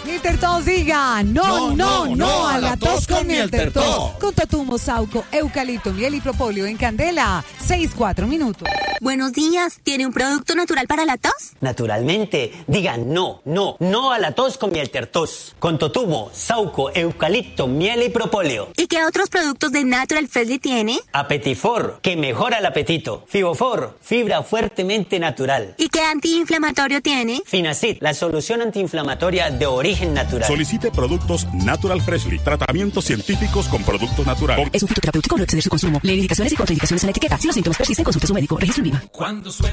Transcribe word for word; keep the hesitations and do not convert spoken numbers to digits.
Mieltertos diga no, no, no, no a la tos con Mieltertos. Con totumo, sauco, eucalipto, miel y propóleo en candela. seis, cuatro minutos. Buenos días. ¿Tiene un producto natural para la tos? Naturalmente. Diga no, no, no a la tos con Mieltertos. Con totumo, sauco, eucalipto, miel y propóleo. ¿Y qué otros productos de Natural Freshly tiene? Apetifor, que mejora el apetito. Fibofor, fibra fuertemente natural. ¿Y qué antiinflamatorio tiene? Finacid, la solución antiinflamatoria de origen natural. Solicite productos Natural Freshly. Tratamientos científicos con productos naturales. Es un fitoterapéutico, no exceder su consumo. Lee indicaciones y contraindicaciones en la etiqueta. Si los síntomas persisten, consulte a su médico. Registro en Viva. Cuando suena